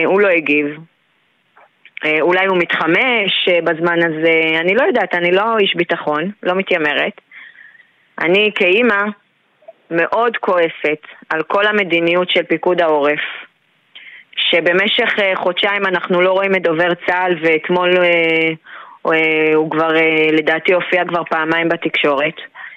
הוא לא הגיב. אולי הוא מתחמש בזמן הזה, אני לא יודעת, אני לא איש ביטחון, לא מתיימרת. אני כאימא מאוד כועסת על כל המדיניות של פיקוד העורף, שבמשך חודשיים אנחנו לא רואים את דובר צה"ל, ואתמול הוא כבר, לדעתי הופיע כבר פעמיים בתקשורת.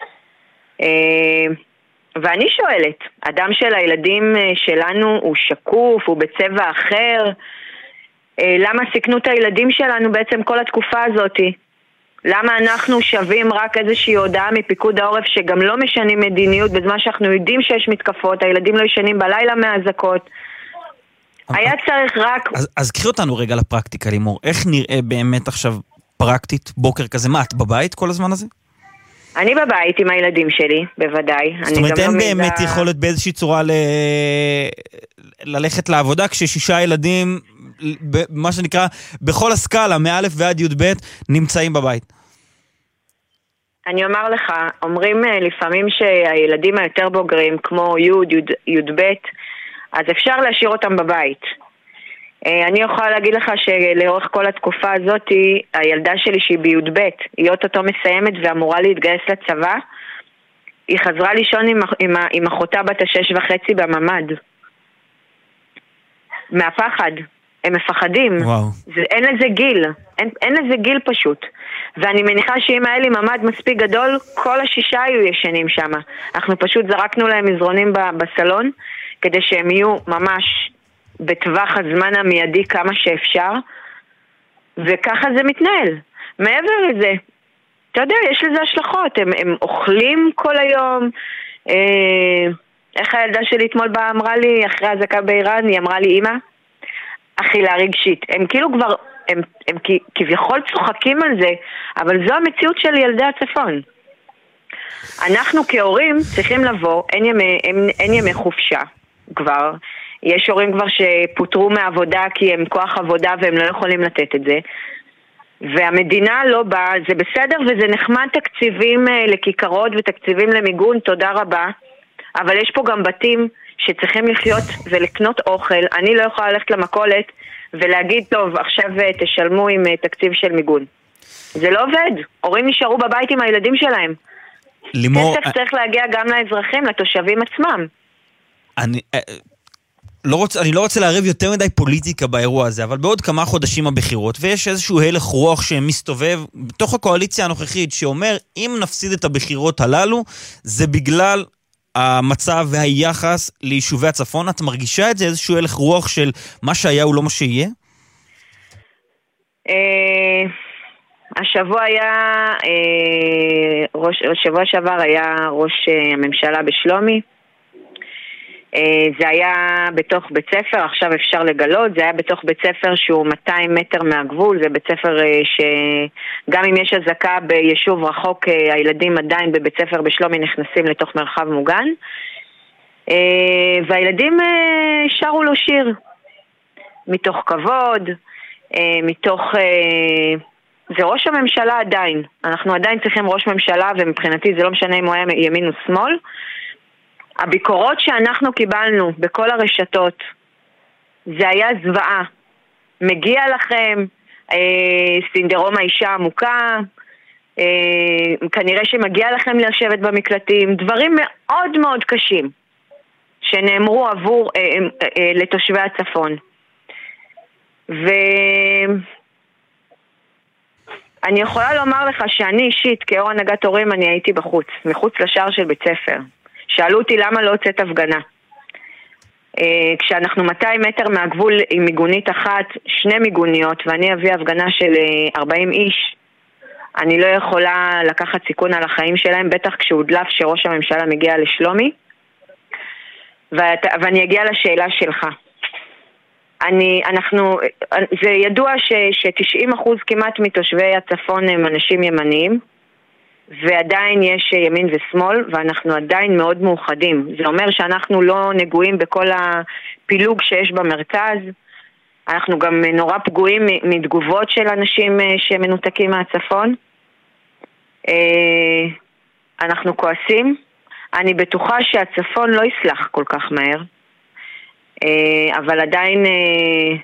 ואני שואלת, אדם של הילדים שלנו הוא שקוף, הוא בצבע אחר, למה סיכנו את הילדים שלנו בעצם כל התקופה הזאת? למה אנחנו שווים רק איזושהי הודעה מפיקוד העורף שגם לא משנים מדיניות בזמן שאנחנו יודעים שיש מתקפות, הילדים לא ישנים בלילה מהאזעקות? היה צריך רק... אז קחי אותנו רגע לפרקטיקה, לימור. איך נראה באמת עכשיו פרקטית בוקר כזה? מה, את בבית כל הזמן הזה? אני בבית עם הילדים שלי, בוודאי. זאת אומרת, אין באמת יכולת באיזושהי צורה ללכת לעבודה, כששישה ילדים, מה שנקרא, בכל הסקאלה, מא' ועד י"ב, נמצאים בבית. אני אומר לך, אומרים לפעמים שהילדים היותר בוגרים, כמו י"ב, אז אפשר להשאיר אותם בבית. אני יכולה להגיד לך שלאורך כל התקופה הזאת, הילדה שלי שהיא בי"ב, היא אותו מסיימת ואמורה להתגייס לצבא, היא חזרה לישון עם אחותה בת 6.5 בממד. מהפחד. הם מפחדים. אין לזה גיל. אין לזה גיל פשוט. ואני מניחה שאם היה לי ממד מספיק גדול, כל השישה היו ישנים שם. אנחנו פשוט זרקנו להם מזרונים בסלון, כדי שהם יהיו ממש בטווח הזמן המיידי כמה שאפשר, וככה זה מתנהל. מעבר לזה, אתה יודע, יש לזה השלכות. הם אוכלים כל היום. איך הילדה שלי אתמול באה אמרה לי, אחרי הזקה באיראן, היא אמרה לי, אמא, אכילה רגשית. הם כאילו כבר, הם כביכול צוחקים על זה, אבל זו המציאות של ילדי הצפון. אנחנו כהורים צריכים לבוא, אין ימי חופשה כבר. יש הורים כבר שפוטרו מהעבודה כי הם כוח עבודה והם לא יכולים לתת את זה. והמדינה לא באה, זה בסדר וזה נחמד תקציבים לכיכרות ותקציבים למיגון, תודה רבה. אבל יש פה גם בתים שצריכים לחיות ולקנות אוכל. אני לא יכולה ללכת למכולת ולהגיד, טוב, עכשיו תשלמו עם תקציב של מיגון. זה לא עובד. הורים נשארו בבית עם הילדים שלהם. לימור... כסף צריך להגיע גם לאזרחים, לתושבים עצמם. אני לא רוצה לערב יותר מדי פוליטיקה באירוע הזה, אבל בעוד כמה חודשים הבחירות, ויש איזשהו הלך רוח שמסתובב בתוך הקואליציה הנוכחית, שאומר, אם נפסיד את הבחירות הללו, זה בגלל המצב והיחס ליישובי הצפון. את מרגישה את זה, איזשהו הלך רוח של מה שהיה הוא לא מה שיהיה? השבוע שעבר היה ראש הממשלה בשלומי. זה היה בתוך בית ספר, עכשיו אפשר לגלות, זה היה בתוך בית ספר שהוא 200 מטר מהגבול, זה בית ספר שגם אם יש הזקה ביישוב רחוק, הילדים עדיין בבית ספר בשלומי נכנסים לתוך מרחב מוגן, והילדים שרו לו שיר, מתוך כבוד, מתוך... זה ראש הממשלה עדיין, אנחנו עדיין צריכים ראש ממשלה, ומבחינתי זה לא משנה אם הוא היה ימין או שמאל. הביקורות שאנחנו קיבלנו בכל הרשתות, זה היה זוועה. מגיע לכם, סינדרום האישה עמוקה, כנראה שמגיע לכם לשבת במקלטים, דברים מאוד מאוד קשים שנאמרו עבור לתושבי הצפון. אני יכולה לומר לך שאני אישית, כאור הנהגת הורים, אני הייתי בחוץ, מחוץ לשער של בית ספר. שאלו אותי למה לא הוצאת הפגנה. כשאנחנו 200 מטר מהגבול עם מיגונית אחת, 2 מיגוניות, ואני אביא הפגנה של 40 איש, אני לא יכולה לקחת סיכון על החיים שלהם, בטח כשהודלף שראש הממשלה מגיע לשלומי. ואני אגיע לשאלה שלך. זה ידוע ש90% כמעט מתושבי הצפון הם אנשים ימניים, ועדיין יש ימין ושמאל, ואנחנו עדיין מאוד מאוחדים. זה אומר שאנחנו לא נגועים בכל הפילוג שיש במרכז, אנחנו גם נורא פגועים מתגובות של אנשים שמנותקים מהצפון. אנחנו כועסים, אני בטוחה שהצפון לא יסלח כל כך מהר, אבל עדיין